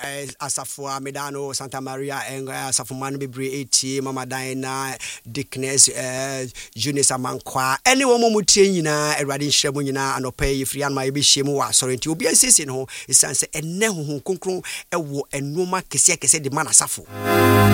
Asafo Medano Santa Maria and Asafo Man Bebre 80 Mama Diana Dickness Junior Samankwa anyone mutie na Erade Nhwemu nyina anope free an my be shemu wa sorry nti obi ansese no ho esanse enne ho konkron ewo enoma kese de man asafo